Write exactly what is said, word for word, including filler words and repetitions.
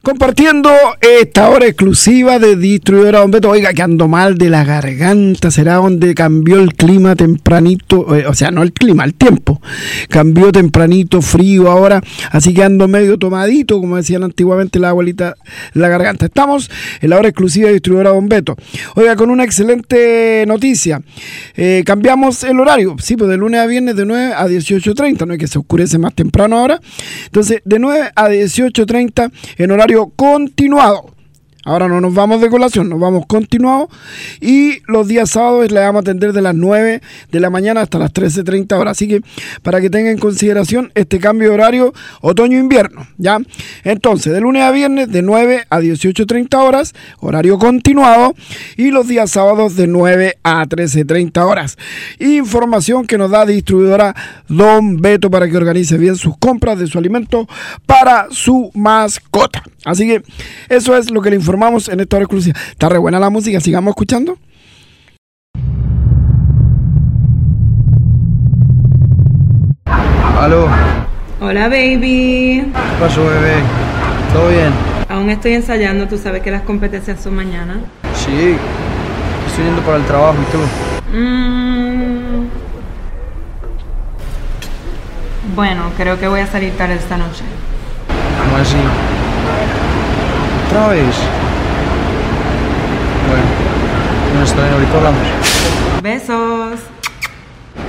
Compartiendo esta hora exclusiva de Distribuidora Don Beto. Oiga, que ando mal de la garganta. ¿Será donde cambió el clima tempranito? Eh, o sea, no el clima, el tiempo. Cambió tempranito, frío ahora. Así que ando medio tomadito, como decían antiguamente la abuelita, la garganta. Estamos en la hora exclusiva de Distribuidora Don Beto. Oiga, con una excelente noticia. Eh, cambiamos el horario. Sí, pues de lunes a viernes de nueve a dieciocho treinta. No es que se oscurece más temprano ahora. Entonces, de nueve a dieciocho treinta en horario continuado. Ahora no nos vamos de colación, nos vamos continuado. Y los días sábados le vamos a atender de las nueve de la mañana hasta las trece treinta horas. Así que para que tengan en consideración este cambio de horario otoño-invierno, ¿ya? Entonces, de lunes a viernes de nueve a dieciocho treinta horas, horario continuado. Y los días sábados de nueve a trece treinta horas. Información que nos da Distribuidora Don Beto para que organice bien sus compras de su alimento para su mascota. Así que eso es lo que le informamos en esta hora exclusiva. Está re buena la música, sigamos escuchando. Aló. Hola, baby. ¿Qué pasó, bebé? ¿Todo bien? Aún estoy ensayando, tú sabes que las competencias son mañana. Sí, estoy yendo para el trabajo, ¿y tú? Mm. Bueno, creo que voy a salir tarde esta noche. ¿Cómo así? ¿Otra vez? Bueno, no está bien, ahorita hablamos. Besos.